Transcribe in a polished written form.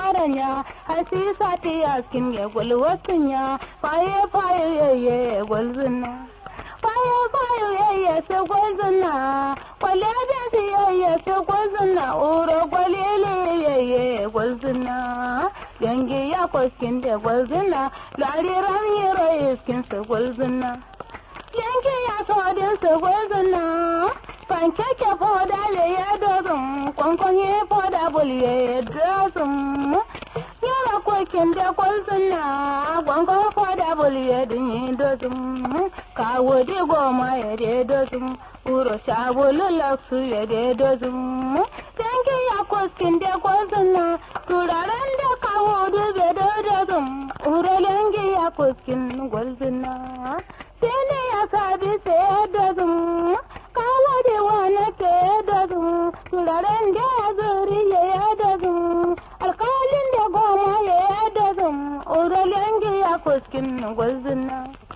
maranya hasisa ti askin ya gol wasinya faye ye gol zina faye ye se gol zina kwale da si ye se gol zina uro kwalele ye gol zina yangi ya koskin de gol zina lari ran yero iskin se gol zina yangi ya sodin se gol zina pankeke poda le ye dozum konkonye poda bulye dozum yara kokin de gol zina konkon poda bulye dinyi dozum kawo de goma ye de dozum uro shabulu laksu ye de dozum yangi ya koskin de gol zina turaren da kawo de dozum uro yangi ya koskin gol zina sene ya sabi se dozum kawo de wana ke dozum turaren da zuri ye dozum alkalin da goma ye dozum uro yangi ya koskin gol zina